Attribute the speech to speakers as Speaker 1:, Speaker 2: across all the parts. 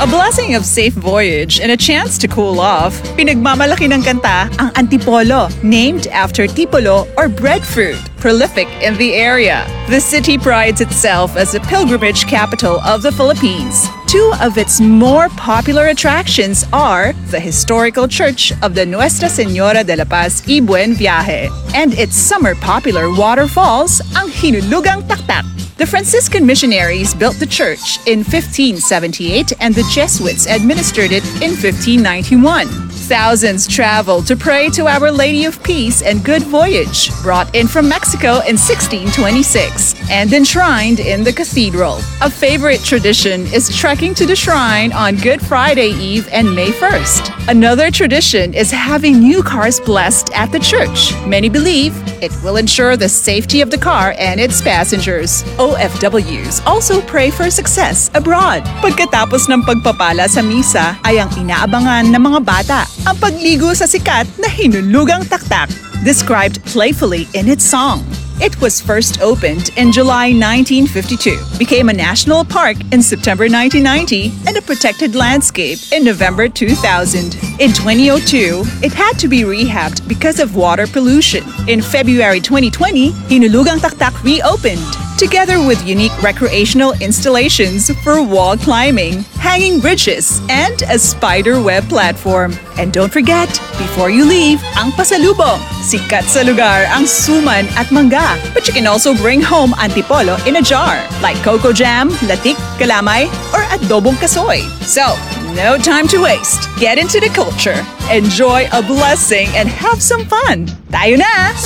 Speaker 1: A blessing of safe voyage and a chance to cool off. Pinagmamalaki ng kanta ang Antipolo, named after tipolo or breadfruit, prolific in the area. The city prides itself as a pilgrimage capital of the Philippines. Two of its more popular attractions are the historical church of the Nuestra Señora de la Paz y Buen Viaje and its summer popular waterfalls, ang Hinulugang Taktak. The Franciscan missionaries built the church in 1578 and the Jesuits administered it in 1591. Thousands traveled to pray to Our Lady of Peace and Good Voyage, brought in from Mexico in 1626 and enshrined in the cathedral. A favorite tradition is trekking to the shrine on Good Friday Eve and May 1st. Another tradition is having new cars blessed at the church. Many believe it will ensure the safety of the car and its passengers. OFWs also pray for success abroad. Pagkatapos ng pagpapala sa misa ay ang inaabangan ng mga bata, ang pagligo sa sikat na Hinulugang Taktak, described playfully in its song. It was first opened in July 1952, became a national park in September 1990, and a protected landscape in November 2000. In 2002, it had to be rehabbed because of water pollution. In February 2020, Hinulugang Taktak reopened, together with unique recreational installations for wall climbing, hanging bridges, and a spider web platform. And don't forget, before you leave, ang pasalubong. Sikat sa lugar ang suman at mangga. But you can also bring home antipolo in a jar, like cocoa jam, latik, kalamay, or adobong kasoy. So, no time to waste. Get into the culture, enjoy a blessing, and have some fun. Tayo na!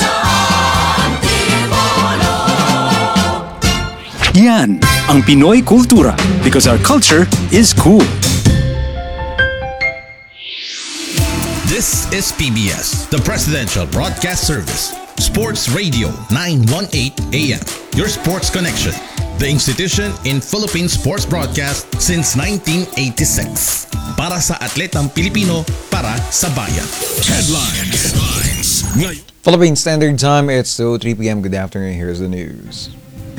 Speaker 2: Yan ang Pinoy Kultura, because our culture is cool.
Speaker 3: This is PBS, the Presidential Broadcast Service. Sports Radio 918 AM. Your sports connection. The institution in Philippine sports broadcast since 1986. Para sa atletang Pilipino, para sa bayan. Headlines.
Speaker 4: Philippine Standard Time, it's 2:03 p.m. Good afternoon. Here's the news.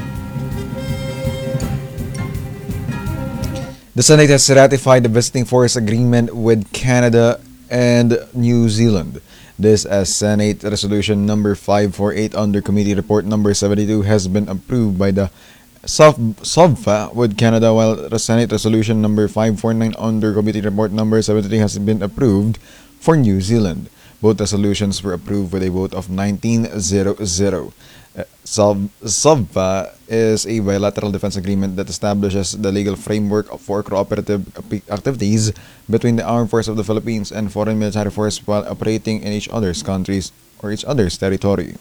Speaker 4: The Senate has ratified the visiting force agreement with Canada and New Zealand. This, as Senate Resolution number 548 under Committee Report number 72, has been approved by the SOVFA with Canada, while the Senate Resolution number 549 under Committee Report number 73 has been approved for New Zealand. Both resolutions were approved with a vote of 19-0-0. SOVFA is a bilateral defense agreement that establishes the legal framework for cooperative activities between the Armed Forces of the Philippines and foreign military force while operating in each other's countries or each other's territory.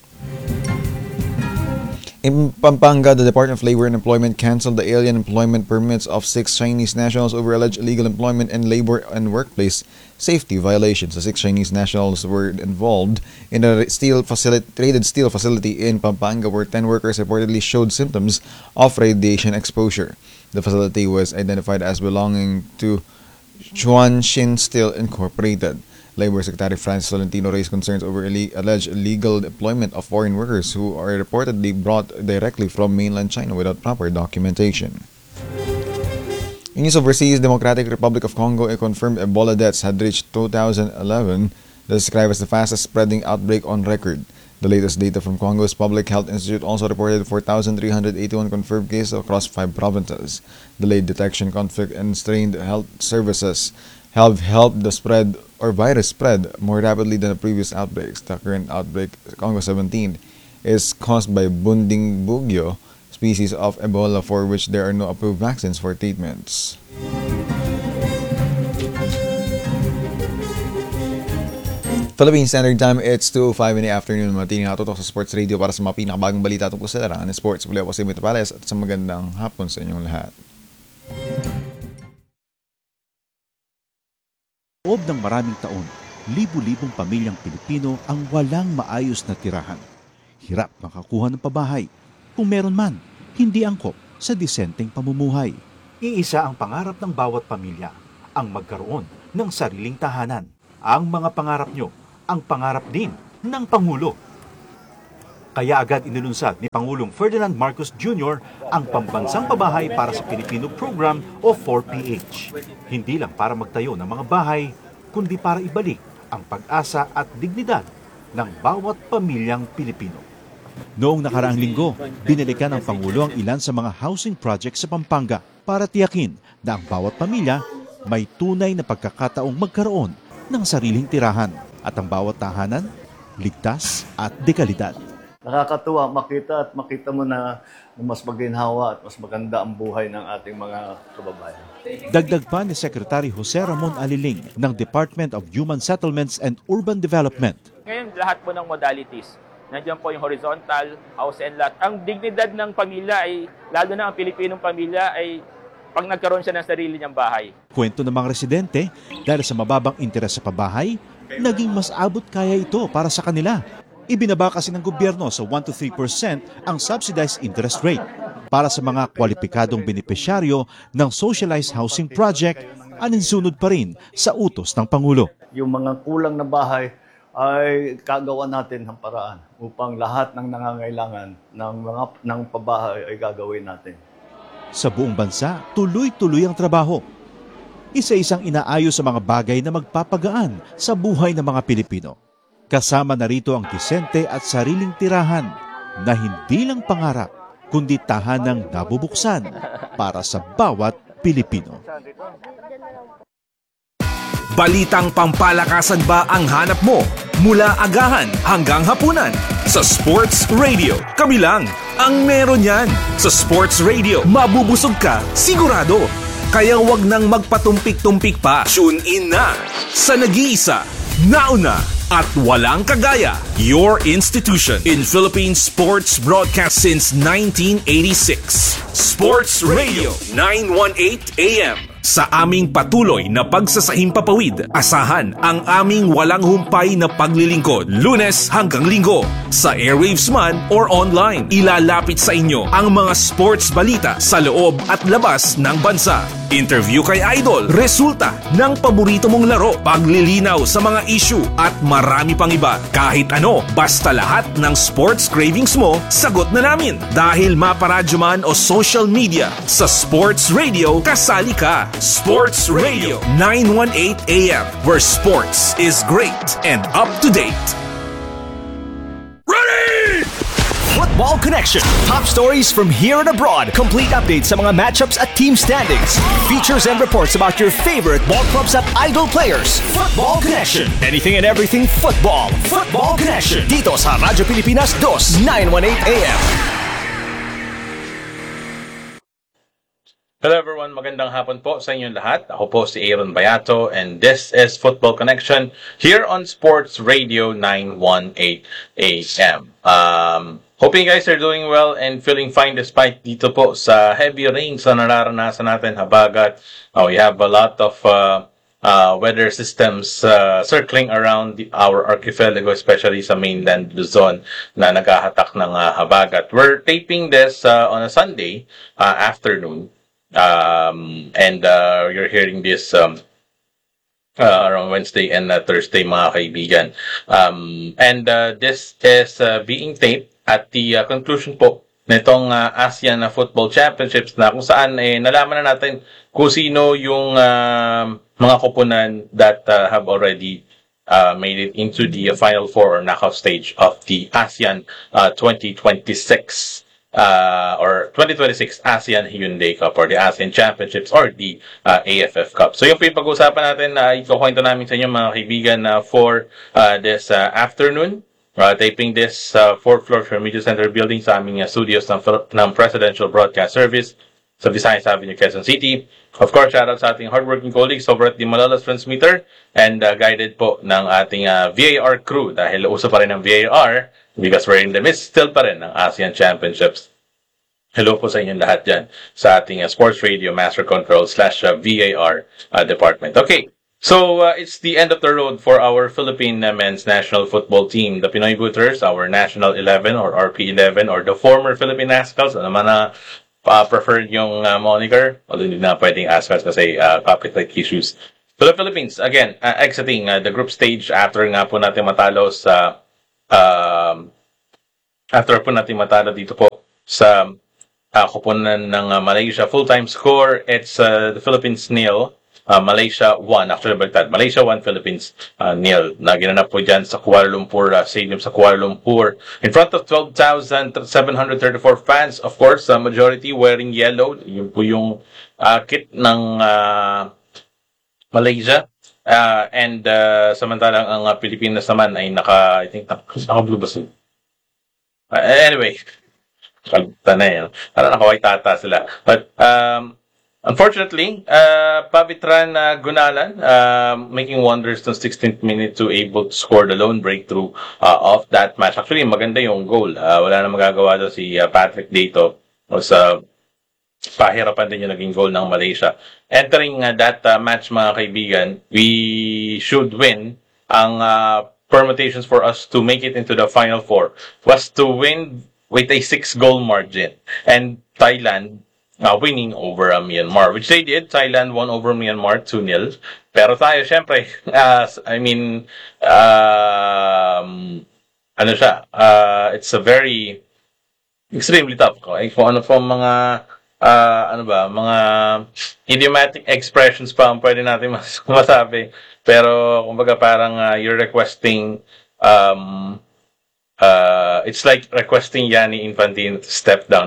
Speaker 4: In Pampanga, the Department of Labor and Employment canceled the alien employment permits of 6 Chinese nationals over alleged illegal employment and labor and workplace safety violations. The 6 Chinese nationals were involved in a traded steel facility in Pampanga where 10 workers reportedly showed symptoms of radiation exposure. The facility was identified as belonging to Chuanshin Steel Incorporated. Labor Secretary Francis Tolentino raised concerns over alleged illegal employment of foreign workers who are reportedly brought directly from mainland China without proper documentation. In news overseas, Democratic Republic of Congo, it confirmed Ebola deaths had reached 2011, described as the fastest spreading outbreak on record. The latest data from Congo's Public Health Institute also reported 4,381 confirmed cases across 5 provinces. Delayed detection, conflict, and strained health services have helped the virus spread more rapidly than the previous outbreaks. The current outbreak, Congo 17, is caused by Bundibugyo, species of Ebola for which there are no approved vaccines for treatments. Philippine Standard Time, it's 2:05 in the afternoon. Matining natutok sa Sports Radio para sa mga pinakabagong balita tungkol sa larangan ng sports. Muli ako si Mito Pales at sa magandang hapon sa inyong lahat.
Speaker 5: Loob ng maraming taon, libu-libong pamilyang Pilipino ang walang maayos na tirahan. Hirap makakuha ng pabahay. Kung meron man, hindi angkop sa disenteng pamumuhay. Iisa ang pangarap ng bawat pamilya, ang magkaroon ng sariling tahanan. Ang mga pangarap nyo, ang pangarap din ng Pangulo. Kaya agad inilunsad ni Pangulong Ferdinand Marcos Jr. ang Pambansang Pabahay para sa Pilipino Program o 4PH. Hindi lang para magtayo ng mga bahay, kundi para ibalik ang pag-asa at dignidad ng bawat pamilyang Pilipino. Noong nakaraang linggo, binalikan ng Pangulo ang ilan sa mga housing projects sa Pampanga para tiyakin na ang bawat pamilya may tunay na pagkakataong magkaroon ng sariling tirahan at ang bawat tahanan ligtas at dekalidad.
Speaker 6: Nakakatuwa makita mo na mas maginhawa at mas maganda ang buhay ng ating mga kababayan.
Speaker 5: Dagdag pa ni Secretary Jose Ramon Aliling ng Department of Human Settlements and Urban Development.
Speaker 7: Ngayon, lahat po ng modalities. Nandiyan po yung horizontal, house and lot. Ang dignidad ng pamilya ay, lalo na ang Pilipinong pamilya, ay pag nagkaroon siya ng sarili niyang bahay.
Speaker 5: Kwento ng mga residente, dahil sa mababang interes sa pabahay, naging mas abot kaya ito para sa kanila. Ibinaba kasi ng gobyerno sa 1 to 3% ang subsidized interest rate. Para sa mga kwalipikadong benepisyaryo ng socialized housing project, aninsunod pa rin sa utos ng Pangulo.
Speaker 6: Yung mga kulang na bahay ay kagawa natin ng paraan upang lahat ng nangangailangan ng pabahay ay gagawin natin.
Speaker 5: Sa buong bansa, tuloy-tuloy ang trabaho. Isa-isang inaayos sa mga bagay na magpapagaan sa buhay ng mga Pilipino. Kasama na rito ang disente at sariling tirahan na hindi lang pangarap, kundi tahanang nabubuksan para sa bawat Pilipino.
Speaker 8: Balitang pampalakasan ba ang hanap mo? Mula agahan hanggang hapunan sa Sports Radio. Kami lang ang meron yan. Sa Sports Radio, mabubusog ka sigurado. Kaya wag nang magpatumpik-tumpik pa. Tune in na sa nag-iisa, nauna at walang kagaya, your institution in Philippine sports broadcast since 1986. Sports Radio 918 AM. Sa aming patuloy na pagsasahimpapawid, asahan ang aming walang humpay na paglilingkod, Lunes hanggang Linggo, sa airwaves man or online. Ilalapit sa inyo ang mga sports balita sa loob at labas ng bansa. Interview kay Idol, resulta ng paborito mong laro, paglilinaw sa mga issue at marami pang iba. Kahit ano, basta lahat ng sports cravings mo, sagot na namin. Dahil maparadyo man o social media, sa Sports Radio, kasali ka. Sports Radio 918 AM, where sports is great and up to date.
Speaker 9: Ready! Football Connection. Top stories from here and abroad. Complete updates sa mga matchups at team standings. Features and reports about your favorite ball clubs at idol players. Football Connection. Anything and everything football. Football Connection. Dito sa Radyo Pilipinas 2, 918 AM.
Speaker 10: Hello everyone, magandang hapon po sa inyong lahat. Ako po si Aaron Bayato and this is Football Connection here on Sports Radio 918 AM. Hoping you guys are doing well and feeling fine despite dito po sa heavy rains na nararanasan natin, habagat. We have a lot of weather systems circling around our archipelago, especially sa mainland Luzon na naghahatak ng habagat. We're taping this on a Sunday afternoon. And you're hearing this around Wednesday and Thursday, mga kaibigan. And this is being taped at the conclusion po nitong ASEAN Football Championships na kung saan nalaman na natin kung sino yung mga koponan that have already made it into the Final Four or knockout stage of the ASEAN 2026 or 2026 ASEAN Hyundai Cup or the ASEAN Championships or the AFF Cup. So yung po yung pag-usapan natin na ikukwento namin sa inyo, mga kaibigan, for this afternoon. Taping this 4th floor from Media Center building sa aming studios ng Presidential Broadcast Service sa Visayas Avenue, Quezon City. Of course, shout out sa ating hardworking colleagues over at the Malolos Transmitter and guided po ng ating VAR crew dahil uso pa rin ang VAR because we're in the midst still pa rin ng ASEAN Championships. Hello po sa inyong lahat dyan sa ating Sports Radio Master Control /VAR department. Okay, so it's the end of the road for our Philippine men's national football team. The Pinoy Booters, our National 11 or RP11 or the former Philippine Ascals, ano naman na preferred yung moniker, although hindi na pwedeng Ascals kasi copyright issues. So the Philippines, again, exiting the group stage after nga po natin matalo sa after po natin matalo dito po sa koponan ng Malaysia. Full-time score, it's the Philippines 0, Malaysia 1. Actually, baliktad. Malaysia 1, Philippines 0. Na ginanap po dyan sa Kuala Lumpur Stadium sa Kuala Lumpur. In front of 12,734 fans, of course, majority wearing yellow. Yun po yung kit ng Malaysia. And samantalang ang Pilipinas naman ay I think naka-blue ba sila? Anyway, tanay, parang naka-white ata sila. But unfortunately, Pavitran Gunalan making wonders in 16th minute to able to score the lone breakthrough of that match. Actually, maganda yung goal. Wala na magagawa doon si Patrick dito. Sa pahirapan din yung naging goal ng Malaysia. Entering that match, mga kaibigan, we should win. Ang permutations for us to make it into the Final Four was to win with a 6-goal margin. And Thailand winning over Myanmar, which they did. Thailand won over Myanmar 2-0. Pero tayo, syempre, it's a very extremely tough. Kung ano po mga mga idiomatic expressions pa ang pwede natin masabi. Pero kumbaga parang you're requesting it's like requesting Gianni Infantino to step down.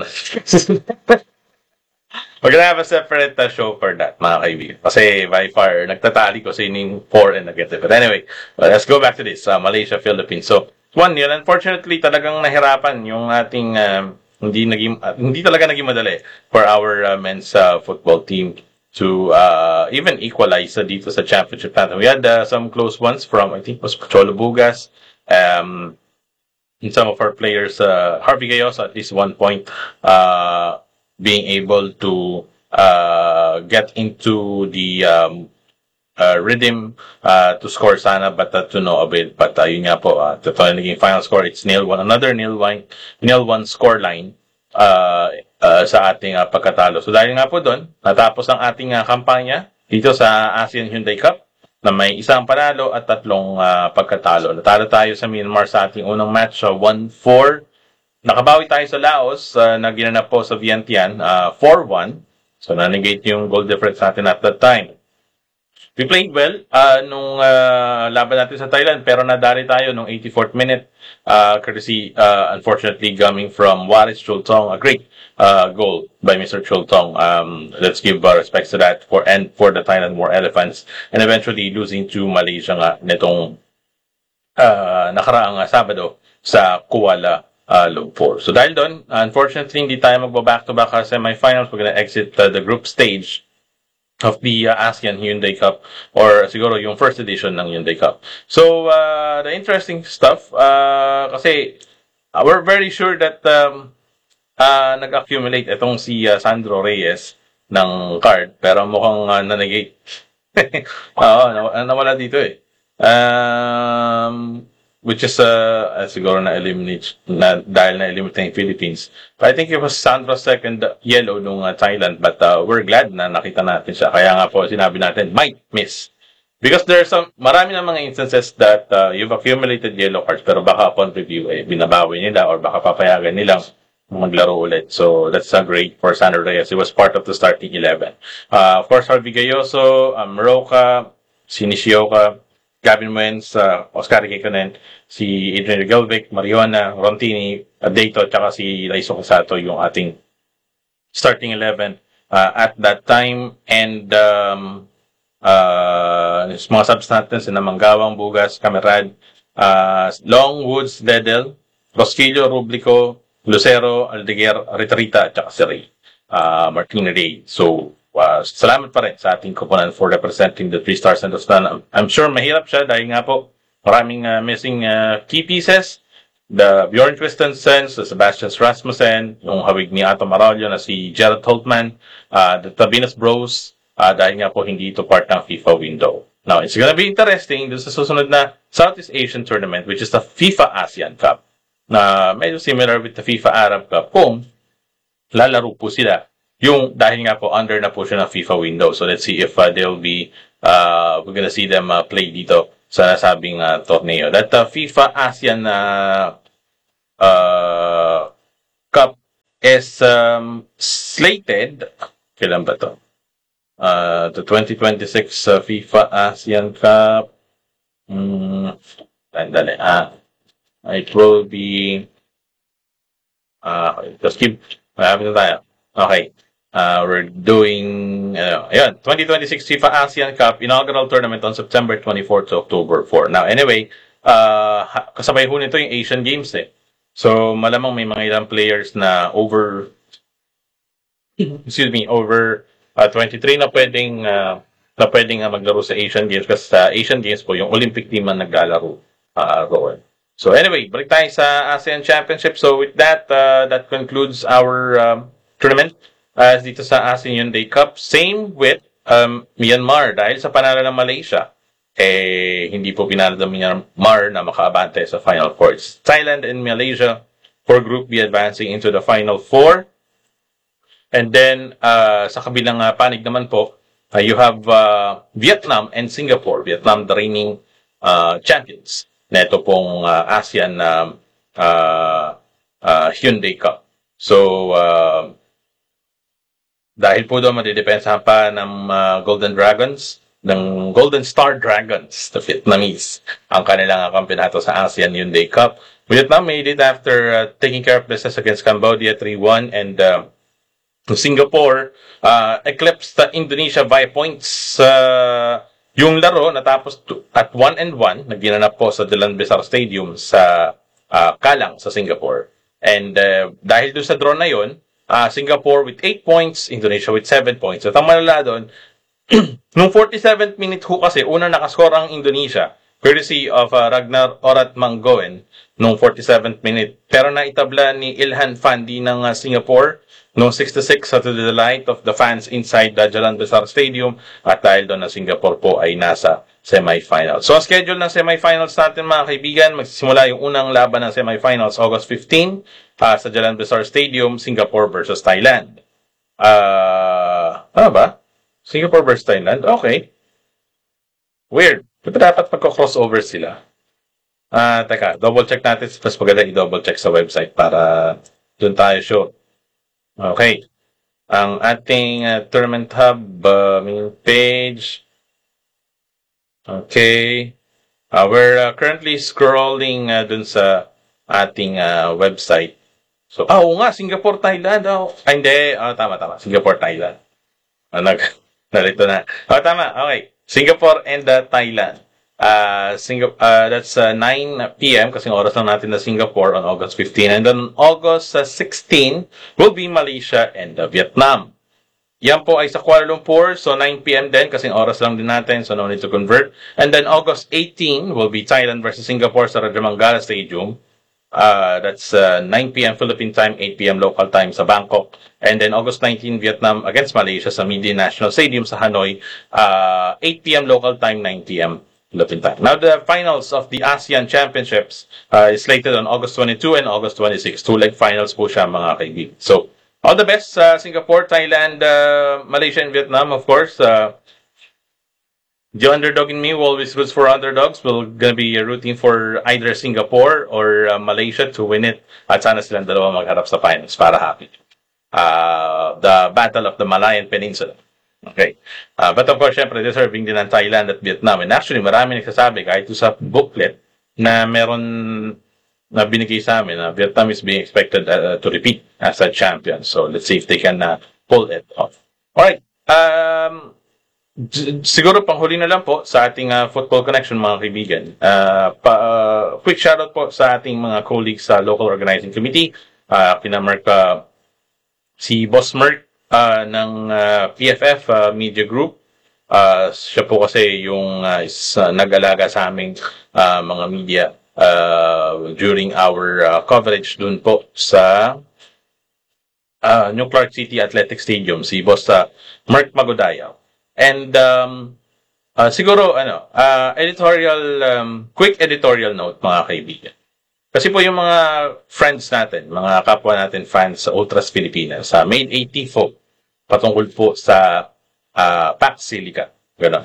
Speaker 10: We're gonna have a separate show for that, mga kaibigan. Kasi by far, nagtatali ko sa ining for and negative. But anyway, let's go back to this. Malaysia, Philippines. So, 1-0. Unfortunately, talagang nahirapan yung ating hindi talaga naging madali for our men's football team to even equalize dito sa championship natin. We had some close ones from, I think, was Cholo Bugas, and some of our players, Harvey Gayoso at least 1 point, being able to get into the rhythm to score sana, but to no avail. But yun nga po, totoo naging final score, it's 0-1. Another 0-1 score line sa ating pagkatalo. So dahil nga po doon, natapos ang ating kampanya dito sa ASEAN Hyundai Cup na may isang panalo at 3 pagkatalo. Natalo tayo sa Myanmar sa ating unang match, 1-4. Nakabawi tayo sa Laos na ginanap po sa Vientiane, 4-1. So na-negate yung goal difference natin at that time. We played well nung laban natin sa Thailand, pero nadali tayo nung 84th minute, courtesy, unfortunately, coming from Waris Chultong. A great goal by Mr. Chultong. Let's give respects to that for the Thailand War Elephants, and eventually losing to Malaysia nga nitong nakaraang Sabado sa Kuala Lumpur. So dahil doon, unfortunately, hindi tayo magba-back-to-back semifinals. We're gonna exit the group stage of the ASEAN Hyundai Cup, or siguro yung first edition ng Hyundai Cup. So, the interesting stuff, kasi we're very sure that nag-accumulate itong si Sandro Reyes ng card, pero mukhang nanegate. Nawala dito eh. Which is siguro na-eliminate dahil na-eliminate yung Philippines. But I think it was Sandro's second yellow nung Thailand, but we're glad na nakita natin siya. Kaya nga po sinabi natin, might miss. Because there's marami na mga instances that you've accumulated yellow cards, pero baka upon review, binabawi nila or baka papayagan nilang maglaro ulit. So that's great for Sandro Reyes. He was part of the starting 11. Of course, Harvey Gayoso, Roca, si Nishioka, Gavin Muenz, Oscar Kikonen, si Adrian Galvec, Mariona, Rontini, Dato, at saka si Laiso Casato, yung ating starting 11 at that time. And mga subs natin, sina Manggawang, Bugas, Camerad, Longwoods, Ledel, Rosquillo, Rublico, Lucero, Aldeguer, Ritrita, at saka si Ray, Martin Ray. So, salamat pa rin sa ating koponan for representing the 3 stars and the Stan. I'm sure mahirap siya dahil nga po maraming missing key pieces. The Bjorn Christensen, the Sebastian Rasmussen, yung hawig ni Atom Arroyo na si Gerald Holtman, the Tabinas Bros, dahil nga po hindi ito part ng FIFA window. Now, it's gonna be interesting dun sa susunod na Southeast Asian Tournament, which is the FIFA ASEAN Cup, na medyo similar with the FIFA Arab Cup kung lalaro po sila yung dahil nga po under na po siya ng FIFA window. So let's see if they'll be we're gonna see them play dito sa nasabing torneo. That FIFA ASEAN Cup is slated, kailan ba to? The 2026 FIFA ASEAN Cup. Sandali. It will be just keep na tayo. Okay. We're doing 2026 FIFA ASEAN Cup inaugural tournament on September 24 to October 4. Now anyway, kasabay ho nito yung Asian Games eh. So malamang may mga ilang players na over 23 na pwedeng maglaro sa Asian Games kasi sa Asian Games po yung Olympic team ang naglalaro roon. So anyway, balik tayo sa ASEAN Championship. So with that, that concludes our tournament dito sa ASEAN Day Cup. Same with Myanmar dahil sa panalo ng Malaysia. Hindi po pinalo ng Myanmar na makaabante sa Final Four. It's Thailand and Malaysia for Group B advancing into the Final Four. And then, sa kabilang panig naman po, you have Vietnam and Singapore. Vietnam, the reigning champions na ito pong ASEAN Hyundai Cup. So, dahil po doon madidepensahan pa ng Golden Dragons, ng Golden Star Dragons, the Vietnamese, ang kanilang kampeonato sa ASEAN Hyundai Cup. Vietnam made it after taking care of business against Cambodia 3-1 and Singapore eclipsed Indonesia via points. Yung laro natapos at 1-1 na ginanap po sa Jalan Besar Stadium sa Kalang sa Singapore. And dahil doon sa draw na yun, Singapore with 8 points, Indonesia with 7 points. At ang malala doon, nung 47th minute ho kasi, unang nakascore ang Indonesia, courtesy of Ragnar Orat Manggoen, nung 47th minute. Pero naitabla ni Ilhan Fandi ng Singapore, noong 66 to the delight of the fans inside the Jalan Besar Stadium at dahil doon na Singapore po ay nasa semifinals. So, ang schedule ng semifinals natin mga kaibigan, magsisimula yung unang laban ng semifinals August 15 sa Jalan Besar Stadium, Singapore versus Thailand. Ano ba? Singapore versus Thailand? Okay. Weird. Pero dapat magko-crossover sila. Teka, double check natin. Mas maganda i-double check sa website para doon tayo sure. Okay. Ang ating tournament hub main page. Okay. We're currently scrolling dun sa ating website. So, oo nga, Singapore, Thailand. Hindi. Tama. Singapore, Thailand. Narito na. Tama. Okay. Singapore and Thailand. That's 9 p.m. kasi oras lang natin na Singapore on August 15. And then August 16 will be Malaysia and Vietnam. Yan po ay sa Kuala Lumpur. So 9 p.m. din kasi oras lang din natin. So no need to convert. And then August 18 will be Thailand versus Singapore sa Rajamangala Stadium. That's 9 p.m. Philippine time, 8 p.m. local time sa Bangkok. And then August 19, Vietnam against Malaysia sa Media National Stadium sa Hanoi. 8 p.m. local time, 9 p.m. Philippine time. Now, the finals of the ASEAN Championships is slated on August 22 and August 26. Two-leg finals po siya, mga kaibigan. So, all the best sa Singapore, Thailand, Malaysia, and Vietnam, of course. The underdog in me will always roots for underdogs. We're gonna be rooting for either Singapore or Malaysia to win it. At sana silang dalawa magharap sa finals para happy. The Battle of the Malayan Peninsula. Okay. But of course, syempre, deserving din ng Thailand at Vietnam. And actually, marami nagsasabi, kahit sa booklet, na meron na binigay sa amin na Vietnam is being expected to repeat as a champion. So, let's see if they can pull it off. Alright. Siguro panghuli na lang po sa ating Football Connection, mga kaibigan. Quick shoutout po sa ating mga colleagues sa Local Organizing Committee. Kina Merck, si Boss Merck, ng PFF Media Group. Siya po kasi yung nag-alaga sa aming mga media during our coverage dun po sa New Clark City Athletic Stadium, si Boss Merck Magodayaw. And siguro quick editorial note, mga kaibigan. Kasi po yung mga friends natin, mga kapwa natin fans sa Ultras Pilipinas, Made 84, patungkol po sa Pax Silica. Ganon.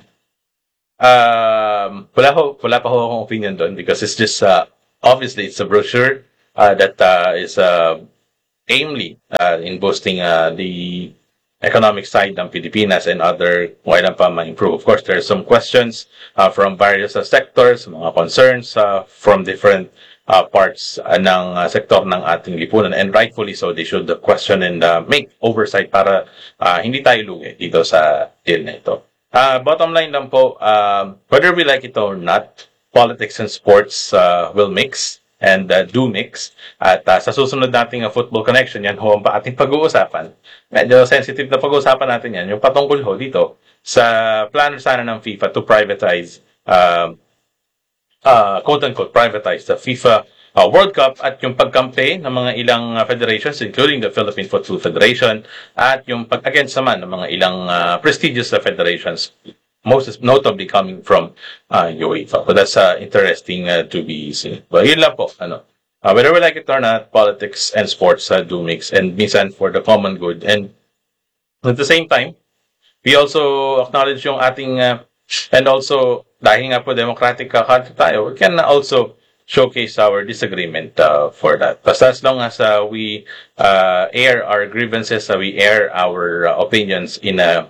Speaker 10: Wala pa ho akong opinion doon because it's just, obviously, it's a brochure. that is aimly in boosting the economic side ng Pilipinas and other kung ilan pa ma-improve. Of course, there are some questions from various sectors, mga concerns from different parts ng sektor ng ating lipunan, and rightfully so, they should question and make oversight para hindi tayo lugi dito sa deal na ito. Bottom line lang po, whether we like it or not, politics and sports will mix and do mix. At sa susunod nating Football Connection, yan ho ang ating pag-uusapan. Medyo sensitive na pag-uusapan natin yan, yung patungkol ho dito sa plano sana ng FIFA to privatize quote-unquote, privatize the FIFA World Cup at yung pagkampe ng mga ilang federations, including the Philippine Football Federation, at yung pag-against naman ng mga ilang prestigious federations, most notably coming from UEFA. So that's interesting to be seen. But yun lang po, whether we like it or not, politics and sports do mix, and minsan for the common good. And at the same time, we also acknowledge yung ating and also, dahil nga po democratic country tayo, we can also showcase our disagreement for that. But as long as we air our grievances, we air our opinions in a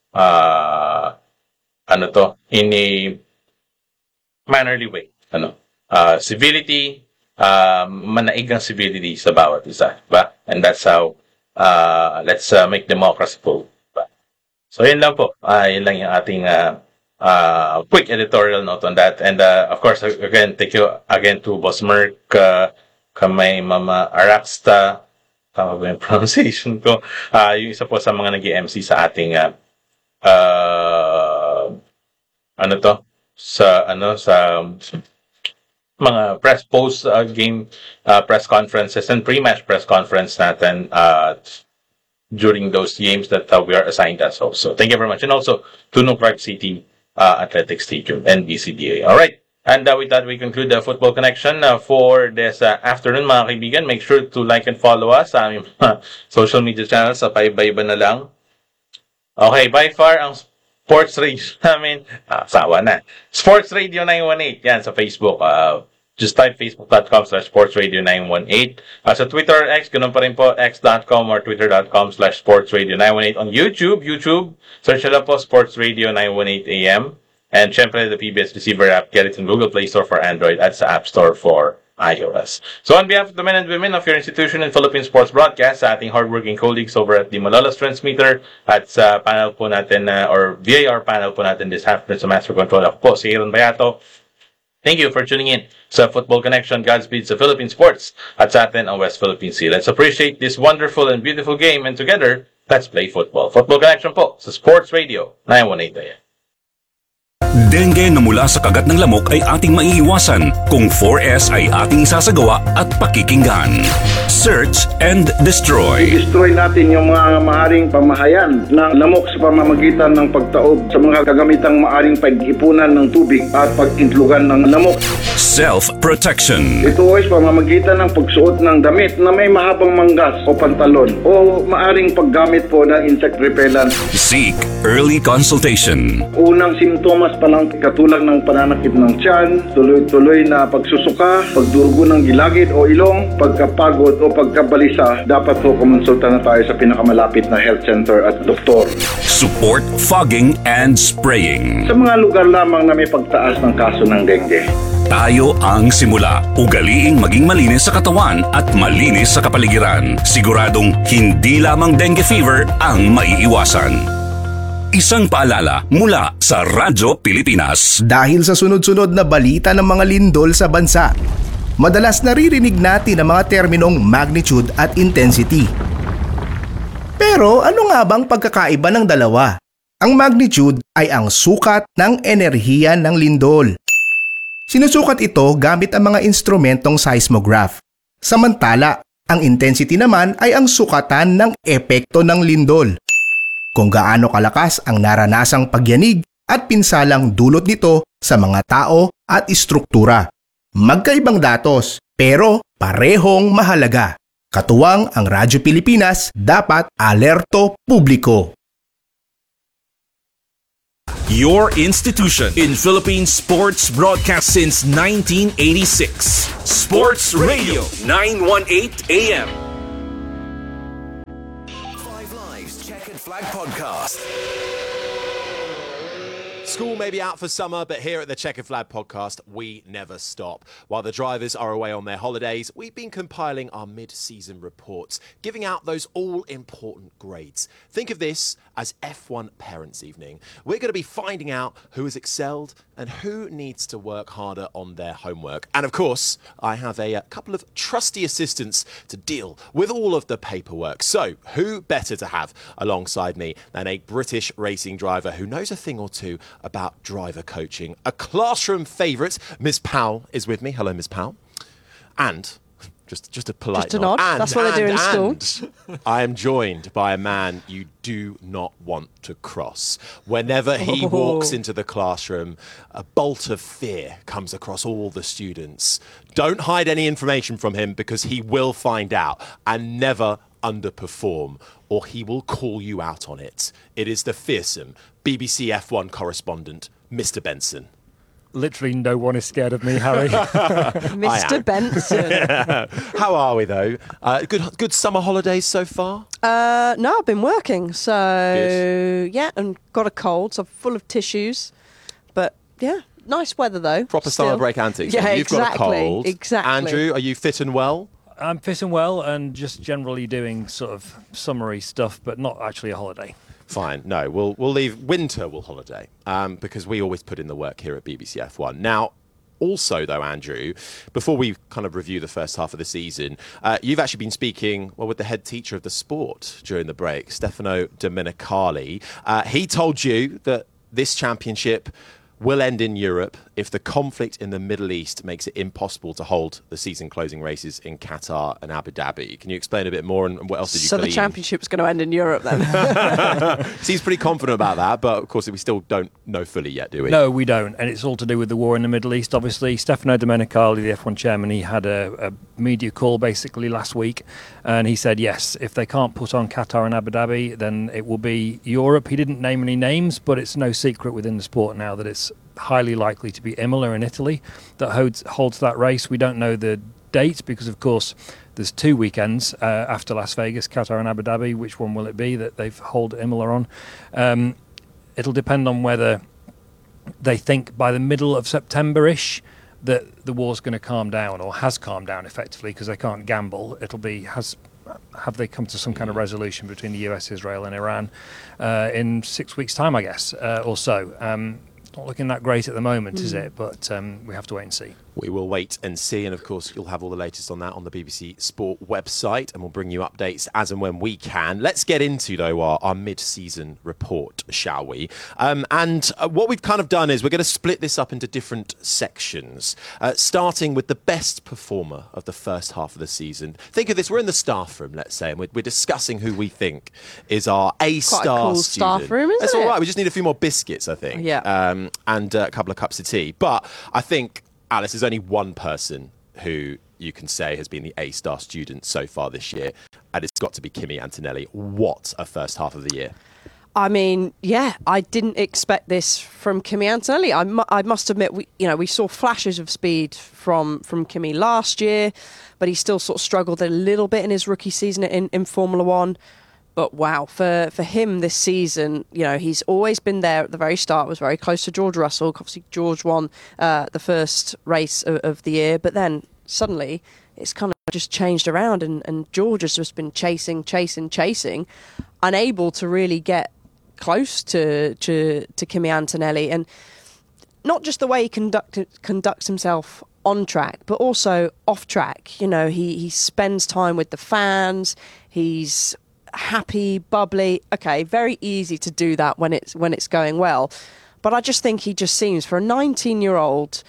Speaker 10: in a mannerly way. Civility, manaigang civility sa bawat isa. Ba? And that's how let's make democracy full. So yun lang po. Yun lang yung ating quick editorial note on that. And of course, again, thank you again to Boss Merck, kamay Mama Araxta, tama ba yung pronunciation ko? Yung isa po sa mga nag-MC sa ating sa mga press post game press conferences and pre-match press conference natin during those games that we are assigned as hosts. So thank you very much. And also to New Clark City Athletic Stadium and BCDA. All right. And with that, we conclude the Football Connection for this afternoon, mga kaibigan. Make sure to like and follow us sa aming social media channels. Sa paiba-iba na lang. Okay, by far, ang Sports Radio namin, sawa na. Sports Radio 918, yan, sa Facebook. Just type facebook.com/sportsradio918. Sa Twitter or X, ganun pa rin po, x.com or twitter.com/sportsradio918. On YouTube, search lang po Sports Radio 918 AM. And syempre, the PBS Receiver app, get it in Google Play Store for Android at sa App Store for iOS. So on behalf of the men and women of your institution in Philippine Sports Broadcast, sa ating hardworking colleagues over at the Malolos Transmitter at sa panel po natin, or VAR panel po natin this afternoon sa Master Control, ako po si Aaron Bayato. Thank you for tuning in sa Football Connection, Godspeed sa Philippine Sports at sa atin ang West Philippine Sea. Let's appreciate this wonderful and beautiful game, and together, let's play football. Football Connection po sa Sports Radio 918 AM.
Speaker 8: Dengue na mula sa kagat ng lamok ay ating maiiwasan kung 4S ay ating sasagawa at pakikinggan. Search and destroy.
Speaker 11: Destroy natin yung mga maaring pamahayan ng lamok sa pamamagitan ng pagtaob sa mga kagamitang maaring pag-ipunan ng tubig at pag-intlugan ng lamok.
Speaker 8: Self-protection.
Speaker 11: Ito ay pamamagitan ng pagsuot ng damit na may mahabang manggas o pantalon o maaring paggamit po ng insect repellent.
Speaker 8: Seek early consultation.
Speaker 11: Unang simptomas pa lang katulad ng pananakit ng tiyan, tuloy-tuloy na pagsusuka, pagdurugo ng gilagid o ilong, pagkapagod o pagkabalisa, dapat po kumonsulta na tayo sa pinakamalapit na health center at doktor.
Speaker 8: Support fogging and spraying.
Speaker 11: Sa mga lugar lamang na may pagtaas ng kaso ng dengue.
Speaker 8: Tayo ang simula. Ugaliing maging malinis sa katawan at malinis sa kapaligiran. Siguradong hindi lamang dengue fever ang maiiwasan. Isang paalala mula sa Radyo Pilipinas.
Speaker 12: Dahil sa sunod-sunod na balita ng mga lindol sa bansa, madalas naririnig natin ang mga terminong magnitude at intensity. Pero ano nga bang pagkakaiba ng dalawa? Ang magnitude ay ang sukat ng enerhiya ng lindol. Sinusukat ito gamit ang mga instrumentong seismograph. Samantala, ang intensity naman ay ang sukatan ng epekto ng lindol. Kung gaano kalakas ang naranasang pagyanig at pinsalang dulot nito sa mga tao at istruktura. Magkaibang datos, pero parehong mahalaga. Katuwang ang Radyo Pilipinas, dapat alerto publiko.
Speaker 8: your institution in Philippine sports broadcast since 1986. Sports Radio 918 AM.
Speaker 9: Five Lives Checkered Flag Podcast.
Speaker 13: School may be out for summer, but here at the Checkered Flag Podcast, we never stop. While the drivers are away on their holidays, we've been compiling our mid-season reports, giving out those all-important grades. Think of this as F1 Parents' Evening. We're going to be finding out who has excelled and who needs to work harder on their homework. And of course, I have a couple of trusty assistants to deal with all of the paperwork. So, who better to have alongside me than a British racing driver who knows a thing or two about driver coaching? A classroom favourite, Miss Powell, is with me. Hello, Miss Powell. And just a polite
Speaker 14: just a nod. That's what they do in school.
Speaker 13: I am joined by a man you do not want to cross. Whenever he walks into the classroom, a bolt of fear comes across all the students. Don't hide any information from him, because he will find out and never underperform, or he will call you out on it. It is the fearsome BBC F1 correspondent, Mr. Benson.
Speaker 15: Literally no one is scared of me, Harry.
Speaker 14: Mr. Benson.
Speaker 13: How are we, though? Good summer holidays so far?
Speaker 14: No, I've been working, so
Speaker 13: Good.
Speaker 14: yeah, and got a cold, so full of tissues. But yeah, nice weather though.
Speaker 13: Proper
Speaker 14: still.
Speaker 13: summer break antics.
Speaker 14: Yeah,
Speaker 13: You've
Speaker 14: exactly.
Speaker 13: got a cold.
Speaker 14: Exactly.
Speaker 13: Andrew, are you fit and well?
Speaker 15: I'm fit and well and just generally doing sort of summery stuff, but not actually a holiday.
Speaker 13: Fine. No, we'll leave. Winter will holiday, because we always put in the work here at BBC F1. Now, also, though, Andrew, before we kind of review the first half of the season, you've actually been speaking, with the head teacher of the sport during the break, Stefano Domenicali. He told you that this championship will end in Europe if the conflict in the Middle East makes it impossible to hold the season closing races in Qatar and Abu Dhabi. Can you explain a bit more, and what else did you
Speaker 14: glean? So the championship's going to end in Europe then?
Speaker 13: Seems pretty confident about that, but of course we still don't know fully yet, do we?
Speaker 15: No, we don't, and it's all to do with the war in the Middle East, obviously. Stefano Domenicali, the F1 chairman, he had a media call basically last week, and he said, yes, if they can't put on Qatar and Abu Dhabi, then it will be Europe. He didn't name any names, but it's no secret within the sport now that it's highly likely to be Imola in Italy that holds that race. We don't know the date because, of course, there's 2 weekends after Las Vegas, Qatar and Abu Dhabi. Which one will it be that they've hold Imola on? It'll depend on whether they think by the middle of September-ish that the war's going to calm down, or has calmed down effectively, because they can't gamble. It'll be have they come to some kind of resolution between the US, Israel and Iran in 6 weeks' time, I guess, or so. Not looking that great at the moment, is it? But we have to wait and see.
Speaker 13: We will wait and see, and of course you'll have all the latest on that on the BBC Sport website, and we'll bring you updates as and when we can. Let's get into, though, our mid-season report, shall we? And what we've kind of done is we're going to split this up into different sections, starting with the best performer of the first half of the season. Think of this, we're in the staff room, let's say, and we're discussing who we think is our A-star
Speaker 14: Quite a cool
Speaker 13: student.
Speaker 14: staff room, isn't
Speaker 13: That's
Speaker 14: it?
Speaker 13: all right, we just need a few more biscuits, I think.
Speaker 14: Yeah.
Speaker 13: And a couple of cups of tea. But I think, Alice, there's only one person who you can say has been the A-star student so far this year, and it's got to be Kimi Antonelli. What a first half of the year.
Speaker 14: I mean, yeah, I didn't expect this from Kimi Antonelli. I must admit, we saw flashes of speed from Kimi last year, but he still sort of struggled a little bit in his rookie season in Formula One. But wow, for him this season, he's always been there at the very start, was very close to George Russell. Obviously, George won the first race of the year, but then suddenly it's kind of just changed around, and George has just been chasing, unable to really get close to Kimi Antonelli. And not just the way he conducts himself on track, but also off track. He spends time with the fans, he's happy, bubbly. Okay, very easy to do that when it's going well, but I just think he just seems, for a 19-year-old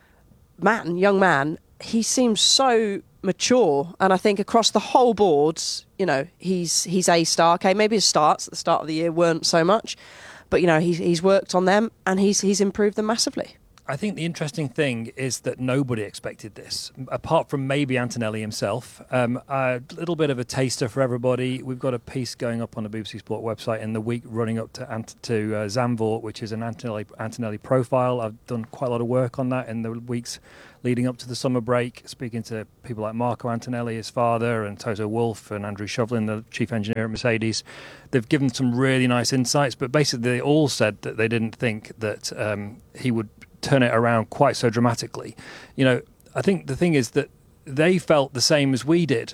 Speaker 14: young man, he seems so mature. And I think across the whole boards, he's A-star. Okay, maybe his starts at the start of the year weren't so much, but he's worked on them and he's improved them massively.
Speaker 15: I think the interesting thing is that nobody expected this, apart from maybe Antonelli himself. A little bit of a taster for everybody. We've got a piece going up on the BBC Sport website in the week running up to Zandvoort, which is an Antonelli profile. I've done quite a lot of work on that in the weeks leading up to the summer break, speaking to people like Marco Antonelli, his father, and Toto Wolff and Andrew Shovlin, the chief engineer at Mercedes. They've given some really nice insights, but basically they all said that they didn't think that he would turn it around quite so dramatically. You know, I think the thing is that they felt the same as we did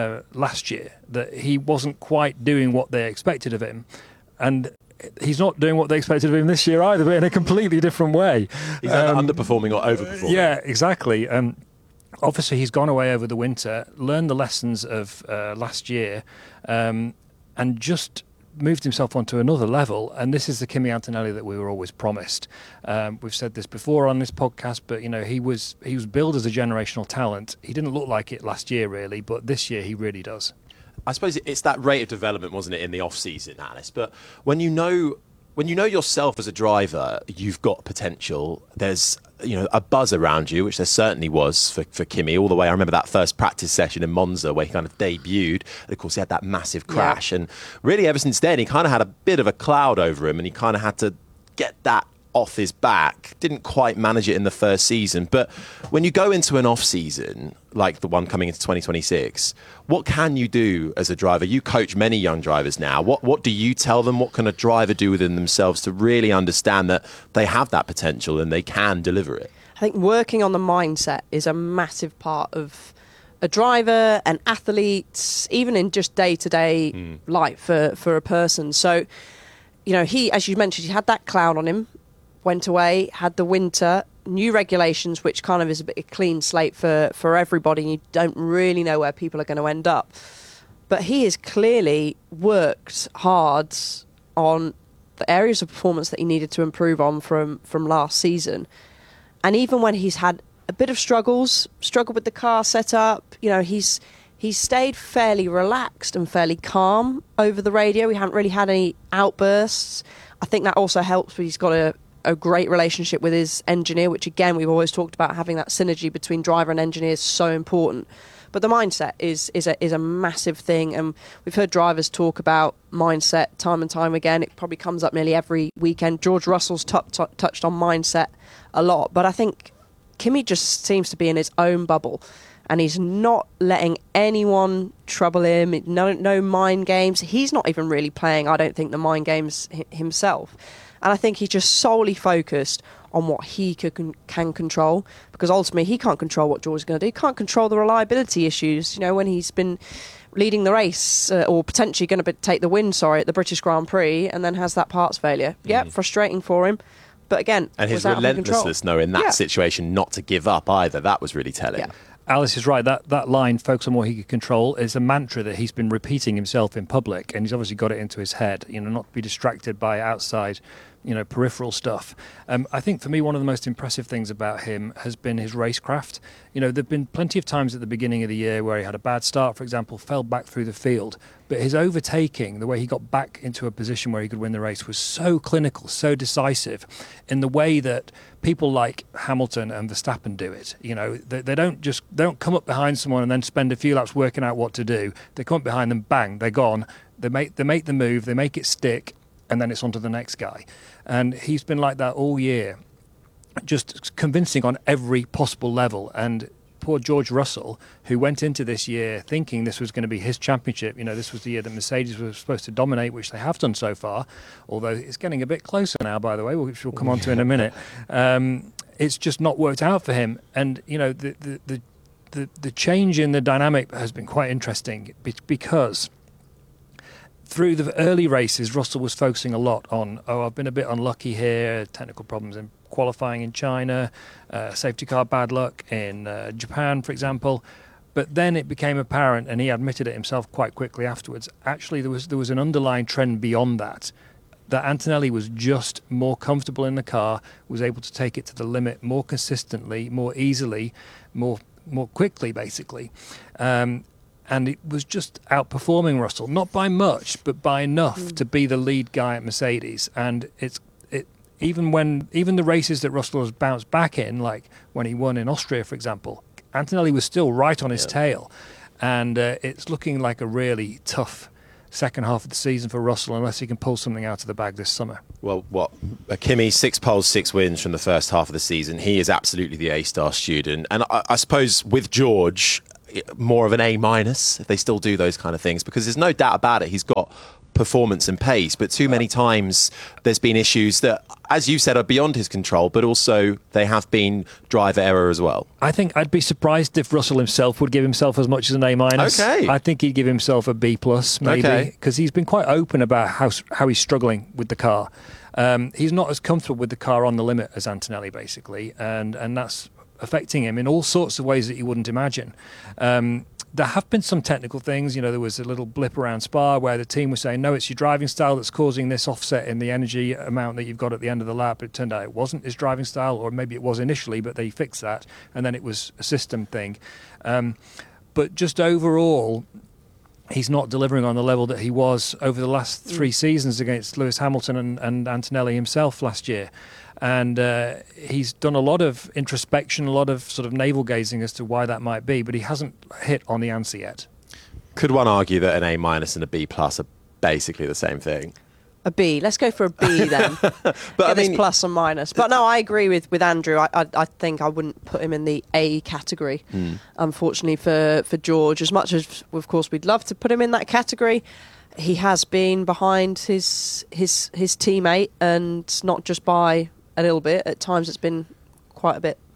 Speaker 15: last year, that he wasn't quite doing what they expected of him. And he's not doing what they expected of him this year either, but in a completely different way.
Speaker 13: He's underperforming or overperforming.
Speaker 15: Yeah, exactly. Obviously, he's gone away over the winter, learned the lessons of last year, and just moved himself onto another level. And this is the Kimi Antonelli that we were always promised. We've said this before on this podcast, but you know, he was billed as a generational talent. He didn't look like it last year, really, but this year he really does.
Speaker 13: I suppose it's that rate of development, wasn't it, in the off-season, Alice? But when you know yourself as a driver, you've got potential. There's a buzz around you, which there certainly was for Kimi all the way. I remember that first practice session in Monza where he kind of debuted. And of course, he had that massive crash. Yeah. And really, ever since then, he kind of had a bit of a cloud over him, and he kind of had to get that off his back. Didn't quite manage it in the first season. But when you go into an off-season, like the one coming into 2026, what can you do as a driver? You coach many young drivers now. What do you tell them? What can a driver do within themselves to really understand that they have that potential and they can deliver it?
Speaker 14: I think working on the mindset is a massive part of a driver, an athlete, even in just day-to-day life for a person. So, you know, he, as you mentioned, he had that cloud on him, went away, had the winter, new regulations, which kind of is a bit of a clean slate for everybody. You don't really know where people are going to end up. But he has clearly worked hard on the areas of performance that he needed to improve on from last season. And even when he's had a bit of struggled with the car setup, you know, he's stayed fairly relaxed and fairly calm over the radio. We haven't really had any outbursts. I think that also helps, but he's got a great relationship with his engineer, which again, we've always talked about having that synergy between driver and engineer is so important. But the mindset is a massive thing, and we've heard drivers talk about mindset time and time again. It probably comes up nearly every weekend. George Russell's touched on mindset a lot, but I think Kimi just seems to be in his own bubble, and he's not letting anyone trouble him. No mind games. He's not even really playing, I don't think, the mind games himself. And I think he's just solely focused on what he can control, because ultimately he can't control what George is going to do. He can't control the reliability issues. You know, when he's been leading the race or potentially going to take the win, at the British Grand Prix, and then has that parts failure. Yeah, frustrating for him. But again,
Speaker 13: and his relentlessness, in that situation, not to give up either, that was really telling.
Speaker 14: Yeah.
Speaker 15: Alice is right. That line, focus on what he can control, is a mantra that he's been repeating himself in public, and he's obviously got it into his head, not to be distracted by outside, peripheral stuff. I think for me, one of the most impressive things about him has been his racecraft. There've been plenty of times at the beginning of the year where he had a bad start, for example, fell back through the field, but his overtaking, the way he got back into a position where he could win the race, was so clinical, so decisive, in the way that people like Hamilton and Verstappen do it. They don't come up behind someone and then spend a few laps working out what to do. They come up behind them, bang, they're gone. They make the move, they make it stick, and then it's on to the next guy. And he's been like that all year, just convincing on every possible level. And poor George Russell, who went into this year thinking this was going to be his championship, this was the year that Mercedes was supposed to dominate, which they have done so far, although it's getting a bit closer now, by the way, which we'll come on to in a minute. It's just not worked out for him. And, the change in the dynamic has been quite interesting because through the early races, Russell was focusing a lot on, I've been a bit unlucky here, technical problems in qualifying in China, safety car bad luck in Japan, for example. But then it became apparent, and he admitted it himself quite quickly afterwards, actually there was an underlying trend beyond that Antonelli was just more comfortable in the car, was able to take it to the limit more consistently, more easily, more quickly, basically. And it was just outperforming Russell, not by much, but by enough to be the lead guy at Mercedes. And even the races that Russell has bounced back in, like when he won in Austria, for example, Antonelli was still right on his tail. And it's looking like a really tough second half of the season for Russell unless he can pull something out of the bag this summer.
Speaker 13: Well, Kimi, 6 poles, 6 wins from the first half of the season. He is absolutely the A-star student. And I suppose with George, more of an A-, if they still do those kind of things, because there's no doubt about it. He's got performance and pace, but too many times there's been issues that, as you said, are beyond his control, but also they have been driver error as well.
Speaker 15: I think I'd be surprised if Russell himself would give himself as much as an A-.
Speaker 13: Okay.
Speaker 15: I think he'd give himself a B+, maybe, because he's been quite open about how he's struggling with the car. He's not as comfortable with the car on the limit as Antonelli, basically, and that's affecting him in all sorts of ways that you wouldn't imagine. There have been some technical things. There was a little blip around Spa where the team was saying, no, it's your driving style that's causing this offset in the energy amount that you've got at the end of the lap. It turned out it wasn't his driving style, or maybe it was initially, but they fixed that, and then it was a system thing. But just overall, he's not delivering on the level that he was over the last 3 seasons against Lewis Hamilton and Antonelli himself last year. And he's done a lot of introspection, a lot of sort of navel-gazing as to why that might be, but he hasn't hit on the answer yet.
Speaker 13: Could one argue that an A- and a B+ are basically the same thing?
Speaker 14: A B. Let's go for a B then. But this plus and minus. But no, I agree with Andrew. I think I wouldn't put him in the A category, unfortunately, for George. As much as, of course, we'd love to put him in that category, he has been behind his teammate, and not just by a little bit. At times it's been quite a bit.